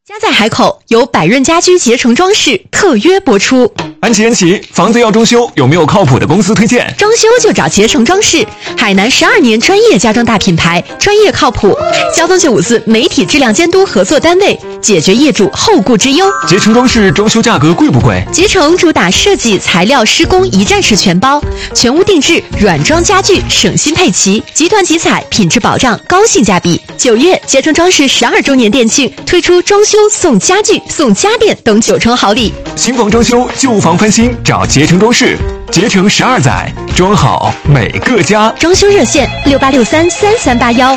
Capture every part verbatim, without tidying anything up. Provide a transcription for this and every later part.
家在海口，由百润家居携程装饰特约播出。 安琪安琪，房子要装修，有没有靠谱的公司推荐？ 装修就找携程装饰，海南十二年专业家装大品牌，专业靠谱。交通九五四媒体质量监督合作单位，解决业主后顾之忧。 携程装饰装修价格贵不贵？ 携程主打设计、材料、施工一站式全包，全屋定制，软装家具省心配齐，集团集采，品质保障，高性价比。九月，携程装饰十二周年店庆，推出装修送家具、送家电等九重好礼。 新房装修，旧房翻新，找携程装饰。携程十二载，装好每个家。 装修热线六八六三三三八幺。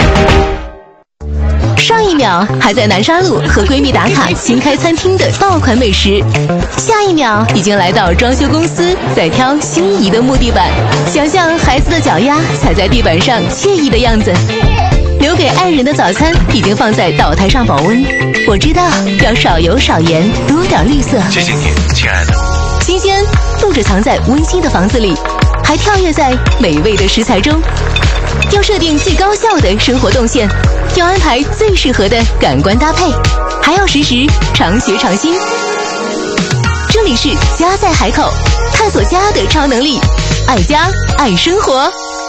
上一秒还在南沙路和闺蜜打卡新开餐厅的爆款美食，下一秒已经来到装修公司在挑心仪的木地板，想象孩子的脚丫踩在地板上惬意的样子。留给爱人的早餐已经放在岛台上保温，我知道要少油少盐，多点绿色。 谢谢你，亲爱的。 新鲜不只藏在温馨的房子里，还跳跃在美味的食材中。要设定最高效的生活动线，要安排最适合的感官搭配，还要实时常学常新。这里是家在海口，探索家的超能力，爱家爱生活。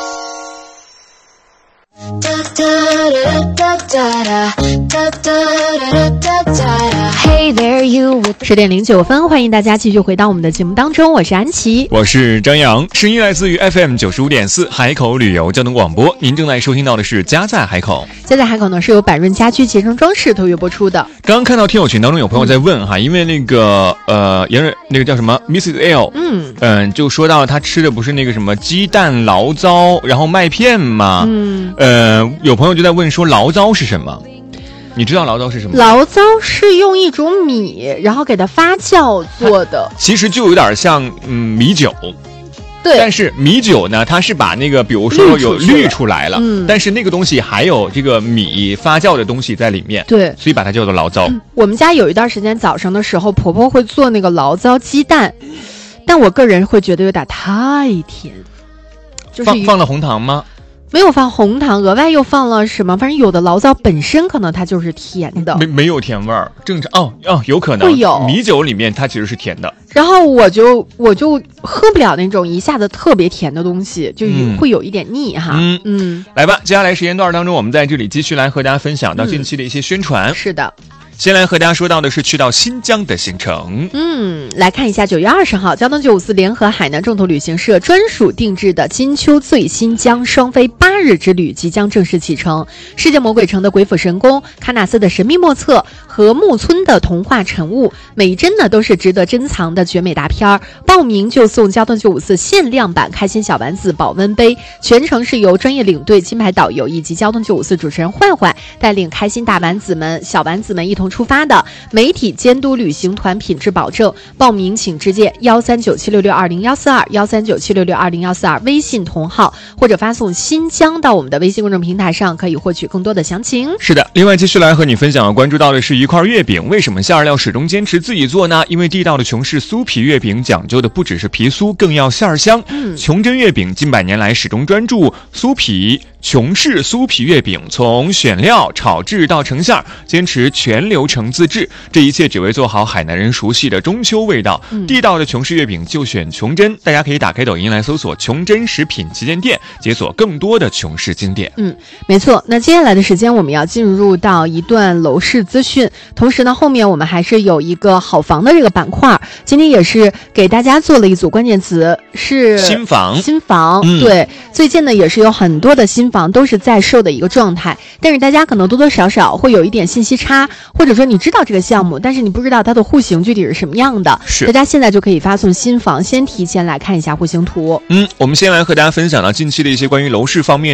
十点零九分，欢迎大家继续回到我们的节目当中，我是安琪， 我是张扬，声音来自于 F M 九十五点四海口旅游交通广播。您正在收听到的是家在海口。 家在海口呢是由百润家居携程装饰特约播出的。 刚刚看到听友群当中有朋友在问哈，因为那个呃，也是那个叫什么 Missus L， 嗯嗯、呃，就说到他吃的不是那个什么鸡蛋醪糟，然后麦片吗？嗯，呃，有朋友就在问说醪糟是什么？你知道醪糟是什么？ 醪糟是用一种米，然后给它发酵做的， 其实就有点像嗯米酒。 对， 但是米酒呢，它是把那个比如说有滤出来了，嗯，但是那个东西还有这个米发酵的东西在里面， 对， 所以把它叫做醪糟。 嗯、我们家有一段时间早上的时候，婆婆会做那个醪糟鸡蛋，但我个人会觉得有点太甜，就是放放了红糖吗？ 没有放红糖，额外又放了什么？反正有的醪糟本身可能它就是甜的， 没没有甜味儿，正常哦哦，有可能会有米酒里面它其实是甜的。 然后我就我就喝不了那种一下子特别甜的东西，就会有一点腻哈。 嗯嗯，来吧，接下来时间段当中，我们在这里继续来和大家分享到近期的一些宣传。 嗯、是的。 先来和大家说到的是去到新疆的行程。 嗯，来看一下九月二十号，交通九五四联合海南众图旅行社专属定制的金秋最新疆双飞八日之旅即将正式启程。世界魔鬼城的鬼斧神工，喀纳斯的神秘莫测和木村的童话晨雾，每一帧呢都是值得珍藏的绝美大片儿。报名就送交通九五四限量版开心小丸子保温杯，全程是由专业领队、金牌导游以及交通九五四主持人坏坏带领开心大丸子们、小丸子们一同出发的媒体监督旅行团，品质保证。报名请直接幺三九七六六二零幺四二幺三九七六六二零幺四二微信同号，或者发送新疆到我们的微信公众平台上，可以获取更多的详情。 是的，另外继续来和你分享关注到的是一块月饼，为什么馅儿料始终坚持自己做呢？因为地道的琼氏酥皮月饼讲究的不只是皮酥，更要馅儿香。嗯，琼珍月饼近百年来始终专注酥皮。琼氏酥皮月饼从选料、炒制到成馅，坚持全流程自制，这一切只为做好海南人熟悉的中秋味道。嗯、地道的琼氏月饼就选琼珍，大家可以打开抖音来搜索琼珍食品旗舰店，解锁更多的琼氏经典。 嗯，没错。那接下来的时间我们要进入到一段楼市资讯，同时呢，后面我们还是有一个好房的这个板块，今天也是给大家做了一组关键词，是新房。 新房， 嗯、 对，最近呢也是有很多的新房都是在售的一个状态，但是大家可能多多少少会有一点信息差，或者说你知道这个项目，但是你不知道它的户型具体是什么样的。 是， 大家现在就可以发送新房，先提前来看一下户型图。 嗯，我们先来和大家分享到近期的一些关于楼市方面